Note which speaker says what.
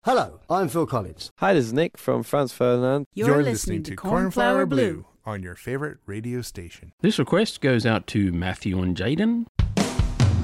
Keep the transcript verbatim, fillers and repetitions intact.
Speaker 1: Hello, I'm Phil Collins.
Speaker 2: Hi, this is Nick from Franz Ferdinand.
Speaker 3: You're, You're listening to Cornflower Blue on your favorite radio station.
Speaker 4: This request goes out to Matthew and Jaden.